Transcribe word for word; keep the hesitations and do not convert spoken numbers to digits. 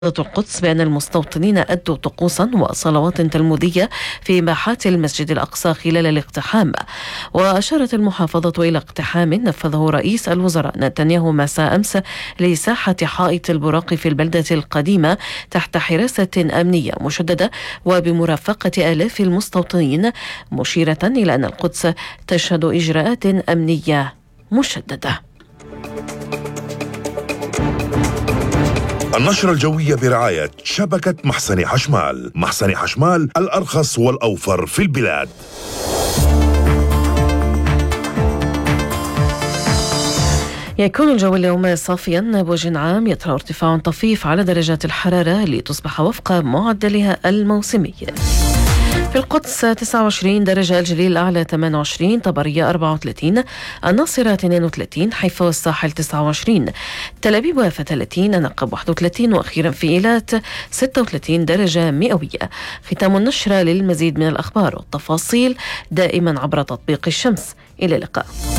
القدس بأن المستوطنين أدوا طقوسا وصلوات تلمودية في باحات المسجد الأقصى خلال الاقتحام. وأشارت المحافظة إلى اقتحام نفذه رئيس الوزراء نتنياهو مساء أمس لساحة حائط البراق في البلدة القديمة تحت حراسة أمنية مشددة وبمرافقة آلاف المستوطنين، مشيرة إلى أن القدس تشهد إجراءات أمنية مشددة. النشرة الجوية برعاية شبكة محسن حشمال. محسن حشمال الأرخص والأوفر في البلاد. يكون الجو اليوم صافيا بوجه عام، يطرأ ارتفاع طفيف على درجات الحرارة لتصبح وفق معدلها الموسمي. في القدس تسعة وعشرين درجة، الجليل الأعلى ثمانية وعشرين، طبرية أربعة وثلاثين، الناصرة اثنين وثلاثين، حيفا والساحل تسعة وعشرين، تل أبيب ويافا ثلاثين، النقب واحد وثلاثين، وأخيرا في إيلات ستة وثلاثين درجة مئوية. ختام النشرة. للمزيد من الأخبار والتفاصيل دائما عبر تطبيق الشمس. إلى اللقاء.